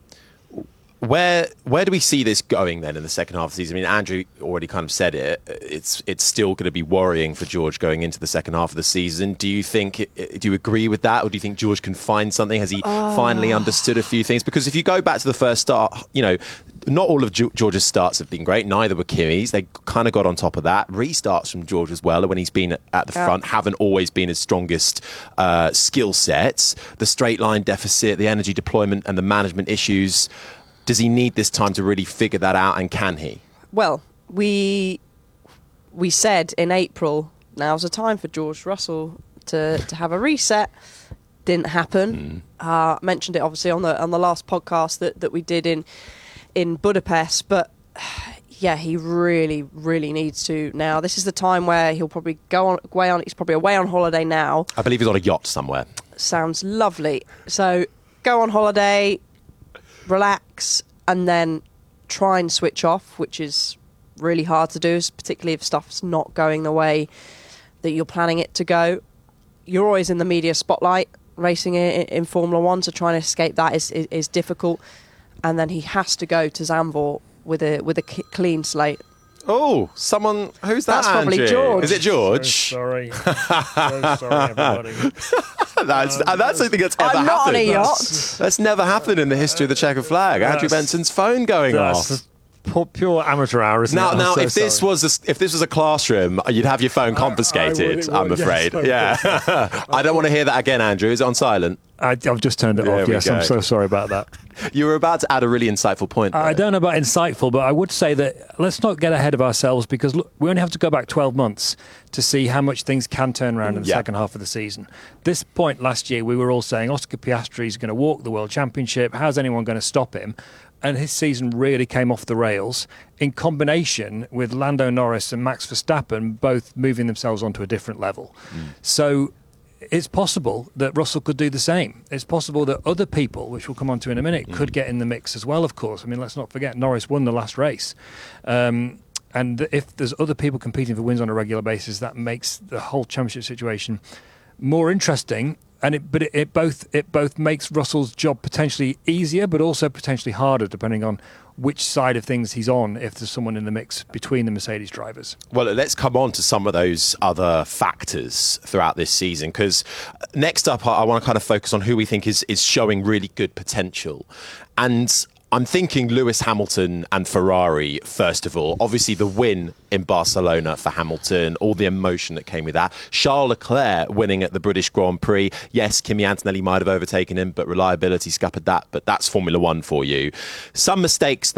Speaker 13: Where do we see this going then in the second half of the season? I mean, Andrew already kind of said it. It's still going to be worrying for George going into the second half of the season. Do you agree with that, or do you think George can find something? Has he finally understood a few things? Because if you go back to the first start, not all of George's starts have been great. Neither were Kimi's. They kind of got on top of that. Restarts from George as well, when he's been at the front, haven't always been his strongest skill sets. The straight line deficit, the energy deployment, and the management issues. Does he need this time to really figure that out, and can he?
Speaker 14: Well, we said in April, now's the time for George Russell to have a reset. Didn't happen. Mentioned it obviously on the last podcast that we did in Budapest, but yeah, he really, really needs to now. This is the time where he'll probably he's probably away on holiday now.
Speaker 13: I believe he's on a yacht somewhere.
Speaker 14: Sounds lovely. So go on holiday, relax, and then try and switch off, which is really hard to do, particularly if stuff's not going the way that you're planning it to go. You're always in the media spotlight racing in Formula One, so trying to escape that is difficult. And then he has to go to Zandvoort with a clean slate.
Speaker 13: Oh, someone who's that?
Speaker 14: That's probably
Speaker 13: Andrew?
Speaker 14: George.
Speaker 13: Is it George?
Speaker 15: So sorry. So sorry, everybody.
Speaker 13: That's something that's ever happened.
Speaker 14: I'm not on a yacht.
Speaker 13: That's never happened in the history of the checkered flag. Andrew Benson's phone going off.
Speaker 15: Pure amateur hour, isn't it?
Speaker 13: Now, if this was a classroom, you'd have your phone confiscated. I'm afraid.
Speaker 15: Yes,
Speaker 13: yeah. I don't want to hear that again, Andrew. Is it on silent?
Speaker 15: I've just turned it off. Yes, I'm so sorry about that.
Speaker 13: You were about to add a really insightful point.
Speaker 15: I don't know about insightful, but I would say that let's not get ahead of ourselves, because look, we only have to go back 12 months to see how much things can turn around in the second half of the season. This point last year, we were all saying Oscar Piastri is going to walk the World Championship. How's anyone going to stop him? And his season really came off the rails in combination with Lando Norris and Max Verstappen both moving themselves onto a different level. So it's possible that Russell could do the same. It's possible that other people, which we'll come on to in a minute, could get in the mix as well, of course. I mean, let's not forget, Norris won the last race. And if there's other people competing for wins on a regular basis, that makes the whole championship situation more interesting. And it both makes Russell's job potentially easier, but also potentially harder, depending on which side of things he's on, if there's someone in the mix between the Mercedes drivers.
Speaker 13: Well, let's come on to some of those other factors throughout this season, because next up, I want to kind of focus on who we think is showing really good potential. And I'm thinking Lewis Hamilton and Ferrari, first of all. Obviously, the win in Barcelona for Hamilton, all the emotion that came with that. Charles Leclerc winning at the British Grand Prix. Yes, Kimi Antonelli might have overtaken him, but reliability scuppered that. But that's Formula One for you. Some mistakes, though.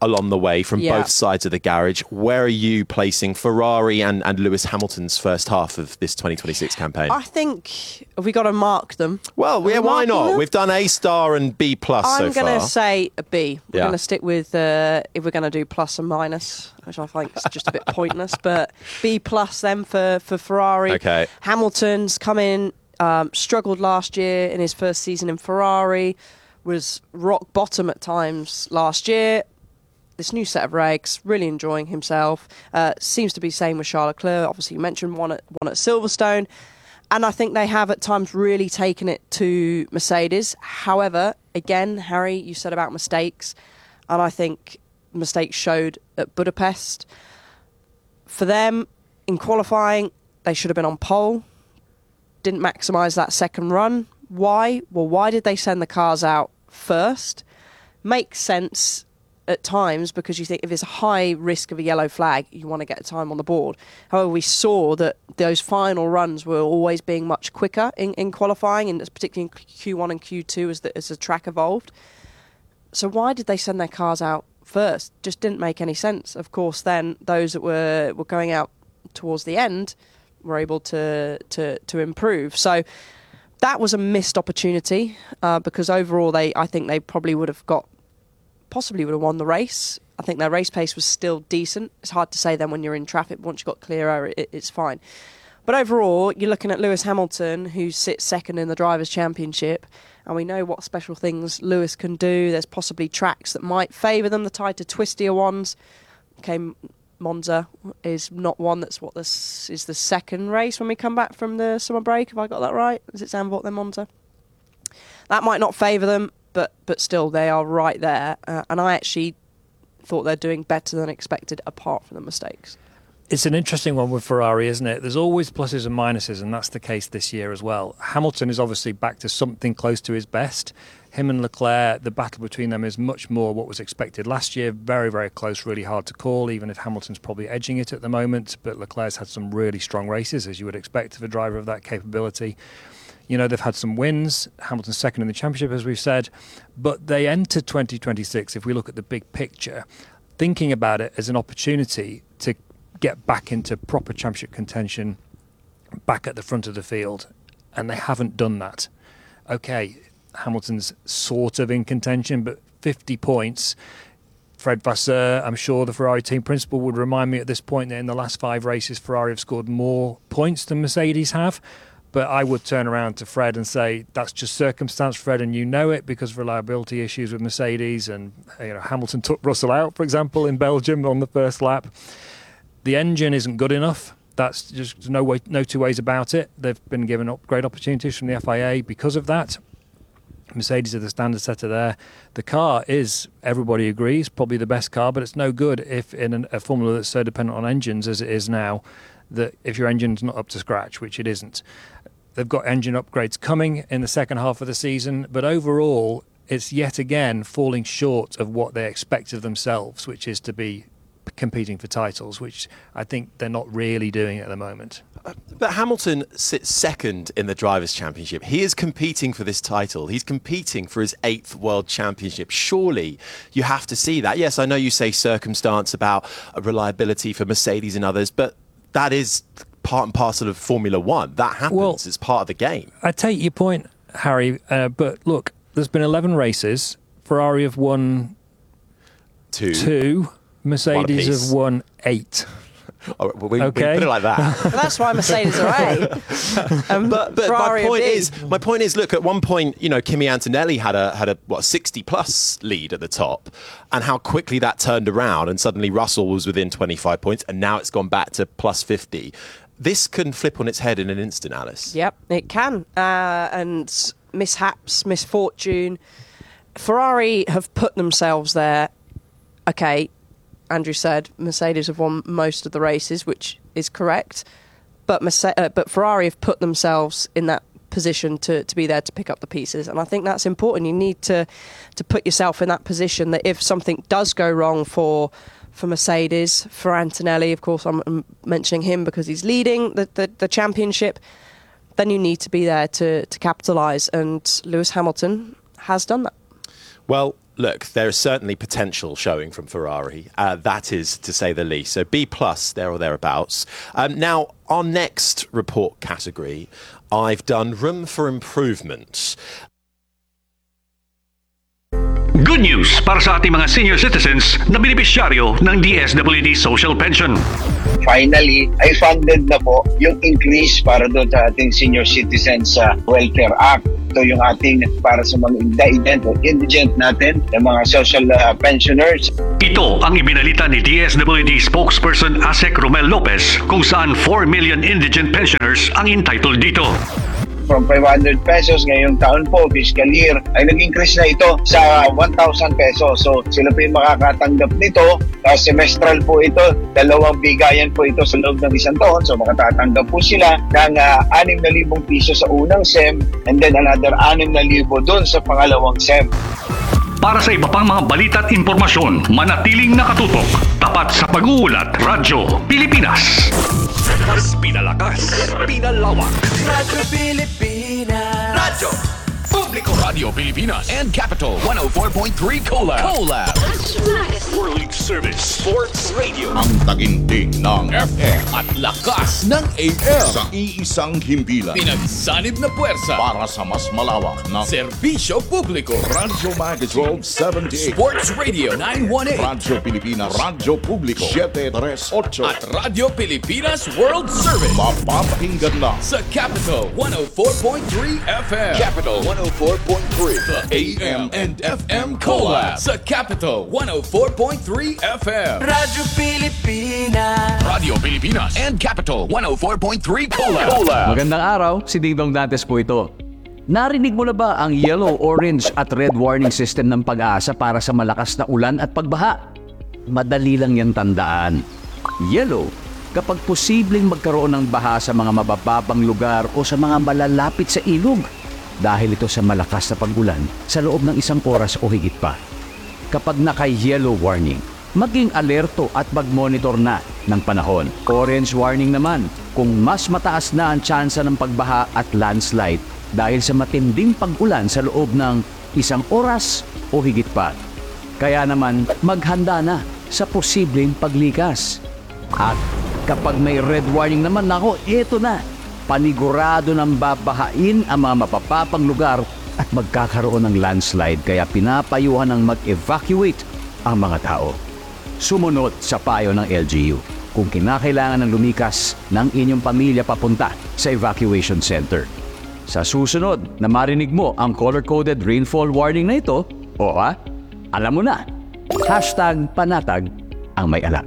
Speaker 13: along the way from both sides of the garage. Where are you placing Ferrari and Lewis Hamilton's first half of this 2026 campaign?
Speaker 14: I think, have we got to mark them?
Speaker 13: Well, yeah, why not? Them? We've done A star and B plus so far.
Speaker 14: I'm going to say a B. We're going to stick with, if we're going to do plus and minus, which I think is just a bit pointless, but B plus then for Ferrari.
Speaker 13: Okay.
Speaker 14: Hamilton's come in, struggled last year in his first season in Ferrari, was rock bottom at times last year. This new set of regs, really enjoying himself. Seems to be the same with Charles Leclerc. Obviously, you mentioned one at Silverstone. And I think they have at times really taken it to Mercedes. However, again, Harry, you said about mistakes. And I think mistakes showed at Budapest. For them, in qualifying, they should have been on pole. Didn't maximise that second run. Why? Well, why did they send the cars out first? Makes sense at times because you think if there's a high risk of a yellow flag, you want to get a time on the board. However, we saw that those final runs were always being much quicker in qualifying, and particularly in Q1 and Q2 as the track evolved. So why did they send their cars out first? Just didn't make any sense. Of course, then those that were going out towards the end were able to improve. So that was a missed opportunity because overall, I think they probably possibly would have won the race. I think their race pace was still decent. It's hard to say then when you're in traffic. Once you've got clear air, it's fine. But overall, you're looking at Lewis Hamilton, who sits second in the Drivers' Championship, and we know what special things Lewis can do. There's possibly tracks that might favour them, the tighter, twistier ones. Okay, Monza is not one this is the second race when we come back from the summer break. Have I got that right? Is it Zandvoort then Monza? That might not favour them, but still they are right there. And I actually thought they're doing better than expected apart from the mistakes.
Speaker 15: It's an interesting one with Ferrari, isn't it? There's always pluses and minuses, and that's the case this year as well. Hamilton is obviously back to something close to his best. Him and Leclerc, the battle between them is much more what was expected last year. Very, very close, really hard to call, even if Hamilton's probably edging it at the moment. But Leclerc's had some really strong races, as you would expect of a driver of that capability. You know, they've had some wins. Hamilton's second in the championship, as we've said. But they entered 2026, if we look at the big picture, thinking about it as an opportunity to get back into proper championship contention, back at the front of the field. And they haven't done that. Okay, Hamilton's sort of in contention, but 50 points. Fred Vasseur, I'm sure the Ferrari team principal would remind me at this point that in the last 5 races, Ferrari have scored more points than Mercedes have. But I would turn around to Fred and say, that's just circumstance, Fred, and you know it because of reliability issues with Mercedes. And Hamilton took Russell out, for example, in Belgium on the first lap. The engine isn't good enough. That's just no two ways about it. They've been given upgrade opportunities from the FIA because of that. Mercedes are the standard setter there. The car is, everybody agrees, probably the best car, but it's no good if in a formula that's so dependent on engines as it is now, that if your engine's not up to scratch, which it isn't. They've got engine upgrades coming in the second half of the season, but overall, it's yet again falling short of what they expect of themselves, which is to be competing for titles, which I think they're not really doing at the moment.
Speaker 13: But Hamilton sits second in the Drivers' Championship. He is competing for this title. He's competing for his 8th World Championship. Surely you have to see that. Yes, I know you say circumstance about reliability for Mercedes and others, but that is part and parcel of Formula One. That happens. It's part of the game.
Speaker 15: I take your point, Harry, but look, there's been 11 races. Ferrari have won 2. Mercedes have won 8.
Speaker 13: Oh, we put it like that.
Speaker 14: But that's why Mercedes are 8.
Speaker 13: But my point is, look, at one point, Kimi Antonelli had a 60-plus lead at the top, and how quickly that turned around, and suddenly Russell was within 25 points, and now it's gone back to plus 50. This can flip on its head in an instant, Alice.
Speaker 14: Yep, it can. And mishaps, misfortune. Ferrari have put themselves there. Okay, Andrew said Mercedes have won most of the races, which is correct. But Ferrari have put themselves in that position to be there to pick up the pieces. And I think that's important. You need to put yourself in that position that if something does go wrong for Mercedes, for Antonelli, of course I'm mentioning him because he's leading the championship, then you need to be there to capitalise. And Lewis Hamilton has done that.
Speaker 13: Well, look, there is certainly potential showing from Ferrari. That is to say the least. So B+, there or thereabouts. Now, our next report category, I've done room for improvement.
Speaker 16: Good news para sa ating mga senior citizens na benepisyaryo ng DSWD Social Pension.
Speaker 17: Finally, ay funded na po yung increase para doon sa ating Senior Citizens Welfare Act. Ito yung ating para sa mga indigent natin, yung mga social pensioners.
Speaker 16: Ito ang ibinalita ni DSWD spokesperson Asek Romel Lopez kung saan 4 million indigent pensioners ang entitled dito.
Speaker 17: From 500 pesos ngayong taon po, fiscal year, ay nag-increase na ito sa 1,000 pesos. So sila po yung makakatanggap nito. Semestral po ito, 2 bigayan po ito sa loob ng isang taon. So makatatanggap po sila ng 6,000 piso sa unang SEM and then another 6,000 doon sa pangalawang SEM.
Speaker 16: Para sa iba pang mga balita at impormasyon, manatiling nakatutok. Tapat sa pag-uulat, Radyo Pilipinas. Mas pinalakas, pinalawak.
Speaker 18: Radyo Pilipinas. Radyo Publiko. Radio Pilipinas and Capital 104.3 Collab.
Speaker 16: That's right. World Service Sports Radio.
Speaker 18: Ang taginting ng FM at lakas ng AM sa iisang himpilan. Pinagsanib na puwersa para sa mas malawak na serbisyo publiko. Radyo Magazine 1278. Sports Radio 918. Radyo Pilipinas. Radyo Publiko 738. At Radyo Pilipinas World Service. Mapapakinggan na sa Capital 104.3 FM. Capital 104.3. The AM and FM Collab sa Capital 104.3 FM. Radyo Pilipinas. Radio Pilipinas and Capital 104.3 Collab.
Speaker 19: Magandang araw, si Dingdong Dantes po ito. Narinig mo na ba ang yellow, orange at red warning system ng Pag-asa para sa malakas na ulan at pagbaha? Madali lang yan tandaan. Yellow, kapag posibleng magkaroon ng baha sa mga mabababang lugar o sa mga malalapit sa ilog. Dahil ito sa malakas na pag-ulan sa loob ng 1 oras o higit pa. Kapag naka-yellow warning, maging alerto at mag-monitor na ng panahon. Orange warning naman kung mas mataas na ang tsansa ng pagbaha at landslide dahil sa matinding pag-ulan sa loob ng 1 oras o higit pa. Kaya naman maghanda na sa posibleng paglikas. At kapag may red warning naman, nako, eto na. Panigurado ng babahain ang mga mapapapang lugar at magkakaroon ng landslide kaya pinapayuhan ng mag-evacuate ang mga tao. Sumunod sa payo ng LGU kung kinakailangan ng lumikas ng inyong pamilya papunta sa evacuation center. Sa susunod na marinig mo ang color-coded rainfall warning na ito, alam mo na, #panatag ang may alam.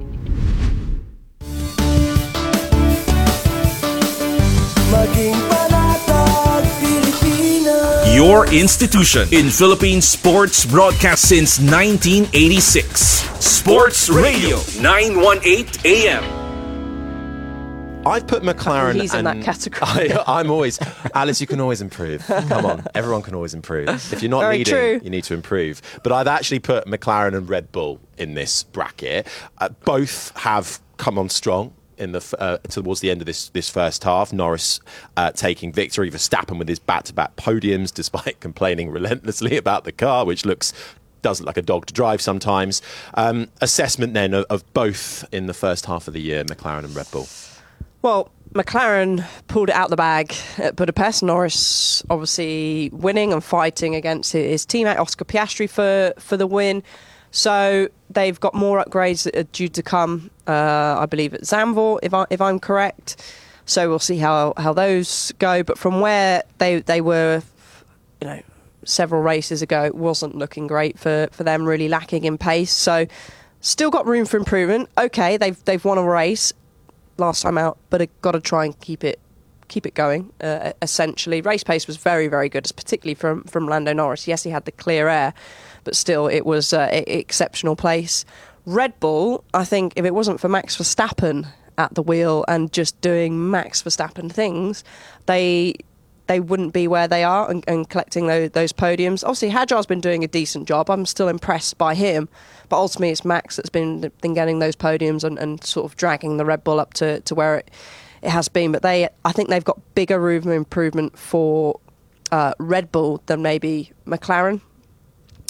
Speaker 8: Your institution in Philippine sports broadcast since 1986. Sports Radio 918 AM.
Speaker 13: I've put McLaren.
Speaker 14: He's in that category.
Speaker 13: I'm always, Alice, you can always improve. Come on, everyone can always improve. If you're not
Speaker 14: Very
Speaker 13: leading,
Speaker 14: true.
Speaker 13: you need to improve. But I've actually put McLaren and Red Bull in this bracket. Both have come on strong in the towards the end of this first half. Norris taking victory, Verstappen with his back-to-back podiums despite complaining relentlessly about the car, which does look like a dog to drive sometimes. Assessment then of both in the first half of the year, McLaren and Red Bull.
Speaker 14: Well, McLaren pulled it out the bag at Budapest. Norris obviously winning and fighting against his teammate Oscar Piastri for the win. So they've got more upgrades that are due to come, I believe, at Zandvoort, if I'm correct. So we'll see how those go. But from where they were, several races ago, it wasn't looking great for them, really lacking in pace. So still got room for improvement. Okay, they've won a race last time out, but they've got to try and keep it going. Essentially, race pace was very, very good, particularly from Lando Norris. Yes, he had the clear air, but still, it was exceptional place. Red Bull, I think, if it wasn't for Max Verstappen at the wheel and just doing Max Verstappen things, they wouldn't be where they are and collecting those podiums. Obviously, Hadjar's been doing a decent job. I'm still impressed by him. But ultimately, it's Max that's been getting those podiums and sort of dragging the Red Bull up to where it has been. But I think they've got bigger room of improvement for Red Bull than maybe McLaren.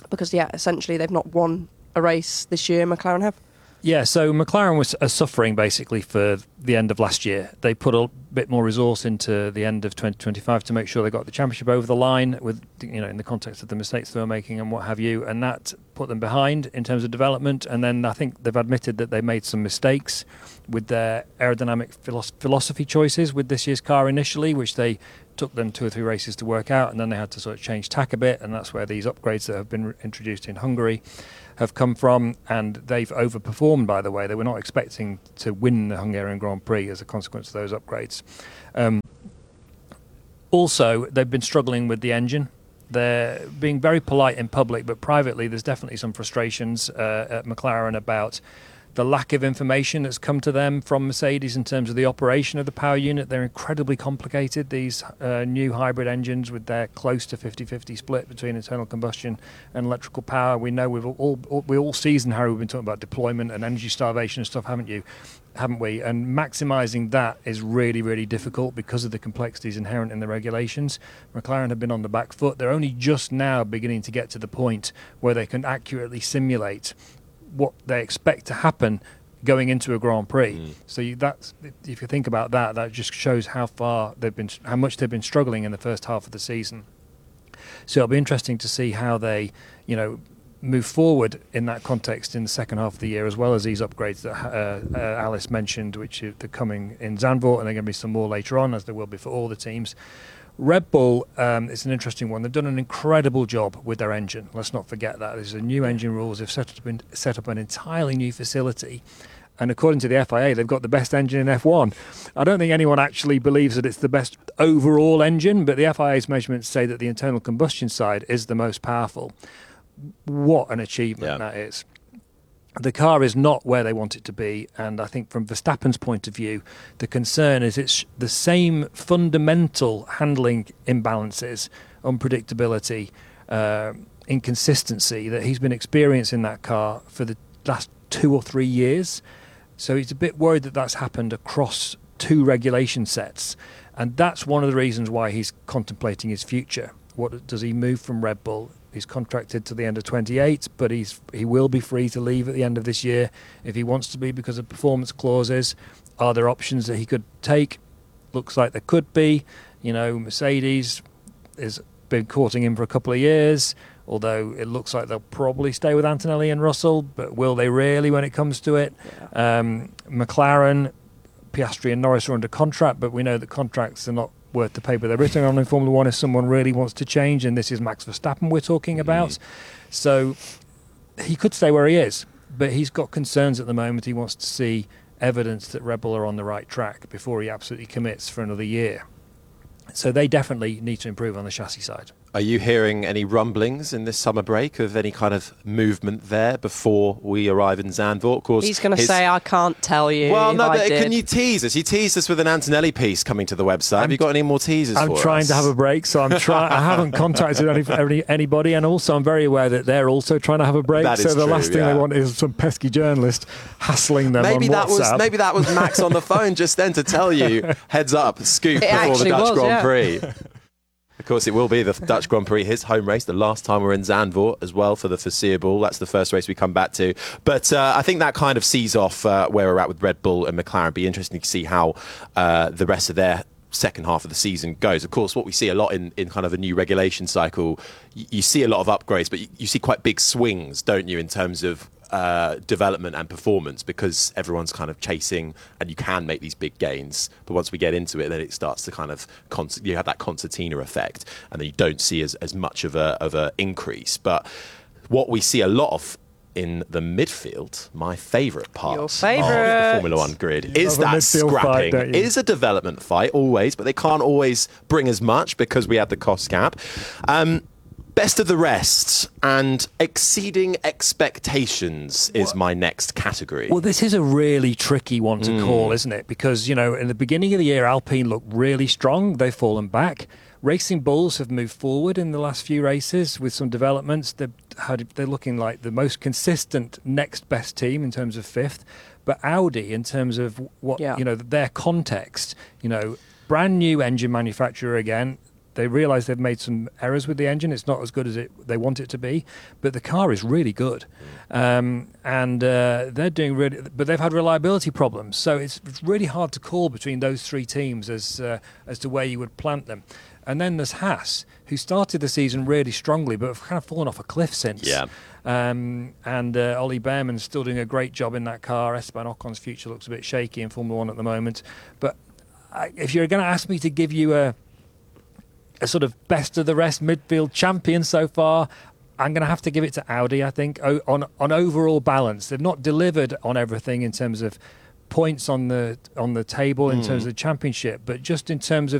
Speaker 14: Because, essentially they've not won a race this year, McLaren have.
Speaker 15: Yeah, so McLaren was suffering basically for the end of last year. They put a bit more resource into the end of 2025 to make sure they got the championship over the line with, in the context of the mistakes they were making and what have you, and that put them behind in terms of development. And then I think they've admitted that they made some mistakes with their aerodynamic philosophy choices with this year's car initially, which they took them 2 or 3 races to work out, and then they had to sort of change tack a bit, and that's where these upgrades that have been introduced in Hungary have come from, and they've overperformed, by the way. They were not expecting to win the Hungarian Grand Prix as a consequence of those upgrades. Also, they've been struggling with the engine. They're being very polite in public, but privately there's definitely some frustrations at McLaren about the lack of information that's come to them from Mercedes in terms of the operation of the power unit. They're incredibly complicated, these new hybrid engines with their close to 50-50 split between internal combustion and electrical power. We know we all season, Harry, we've been talking about deployment and energy starvation and stuff, haven't we? And maximising that is really, really difficult because of the complexities inherent in the regulations. McLaren have been on the back foot. They're only just now beginning to get to the point where they can accurately simulate what they expect to happen going into a Grand Prix. So if you think about that, that just shows how much they've been struggling in the first half of the season. So it'll be interesting to see how they, move forward in that context in the second half of the year, as well as these upgrades that Alice mentioned, which are coming in Zandvoort, and there are going to be some more later on, as there will be for all the teams. Red Bull is an interesting one. They've done an incredible job with their engine. Let's not forget that. There's a new engine rules. They've set up an entirely new facility. And according to the FIA, they've got the best engine in F1. I don't think anyone actually believes that it's the best overall engine, but the FIA's measurements say that the internal combustion side is the most powerful. What an achievement that is. The car is not where they want it to be, and I think from Verstappen's point of view, the concern is it's the same fundamental handling imbalances, unpredictability, inconsistency that he's been experiencing in that car for the last 2 or 3 years. So he's a bit worried that that's happened across 2 regulation sets, and that's one of the reasons why he's contemplating his future. What does he move from Red Bull? He's contracted to the end of 28, but he will be free to leave at the end of this year if he wants to be because of performance clauses. Are there options that he could take? Looks like there could be. Mercedes has been courting him for a couple of years, although it looks like they'll probably stay with Antonelli and Russell, but will they really when it comes to it? McLaren, Piastri and Norris are under contract, but we know that contracts are not worth the paper they're written on in Formula One if someone really wants to change, and this is Max Verstappen we're talking about. So he could stay where he is, but he's got concerns at the moment. He wants to see evidence that Red Bull are on the right track before he absolutely commits for another year. So they definitely need to improve on the chassis side.
Speaker 13: Are you hearing any rumblings in this summer break of any kind of movement there before we arrive in Zandvoort? Of course,
Speaker 14: he's going to say, I can't tell you.
Speaker 13: Well, no, but can you tease us? You teased us with an Antonelli piece coming to the website. Have you got any more teasers for us?
Speaker 15: I'm trying to have a break, so I haven't contacted anybody, and also I'm very aware that they're also trying to have a break.
Speaker 13: That
Speaker 15: so
Speaker 13: is
Speaker 15: the
Speaker 13: true,
Speaker 15: last thing they want is some pesky journalist hassling them on WhatsApp.
Speaker 13: Maybe that was Max on the phone just then to tell you, heads up, scoop before the Dutch Grand Prix. Of course, it will be the Dutch Grand Prix, his home race, the last time we're in Zandvoort as well for the foreseeable. That's the first race we come back to. But I think that kind of sees off where we're at with Red Bull and McLaren. It'd be interesting to see how the rest of their second half of the season goes. Of course, what we see a lot in kind of a new regulation cycle, you see a lot of upgrades, but you see quite big swings, don't you, in terms of development and performance, because everyone's kind of chasing, and you can make these big gains, but once we get into it, then it starts to kind of you have that concertina effect, and then you don't see as much of a increase. But what we see a lot of in the midfield, my favourite part of the Formula One grid, is that scrapping. It is a development fight always, but they can't always bring as much because we have the cost cap. Best of the rest and exceeding expectations is my next category.
Speaker 15: Well, this is a really tricky one to call, isn't it? Because, in the beginning of the year, Alpine looked really strong. They've fallen back. Racing Bulls have moved forward in the last few races with some developments. They're looking like the most consistent next best team in terms of fifth. But Audi, in terms of what, their context, brand new engine manufacturer again, they realise they've made some errors with the engine. It's not as good as they want it to be, but the car is really good, and they're doing really. But they've had reliability problems, so it's really hard to call between those three teams as to where you would plant them. And then there's Haas, who started the season really strongly, but have kind of fallen off a cliff since.
Speaker 20: Yeah.
Speaker 15: And Ollie Behrman's still doing a great job in that car. Esteban Ocon's future looks a bit shaky in Formula One at the moment. But if you're going to ask me to give you a sort of best of the rest midfield champion so far, I'm going to have to give it to Audi, I think, on overall balance. They've not delivered on everything in terms of points on the table in terms of the championship, but just in terms of